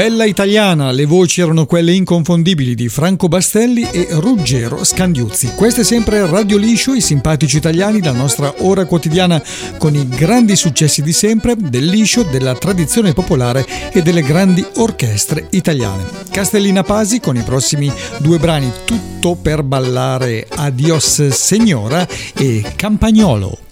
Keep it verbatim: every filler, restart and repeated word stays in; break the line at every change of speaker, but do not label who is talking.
Bella Italiana, le voci erano quelle inconfondibili di Franco Bastelli e Ruggero Scandiuzzi. Questo è sempre Radio Liscio, i simpatici italiani, la nostra ora quotidiana con i grandi successi di sempre, del liscio, della tradizione popolare e delle grandi orchestre italiane. Castellina Pasi con i prossimi due brani Tutto per ballare, Adios Signora e Campagnolo.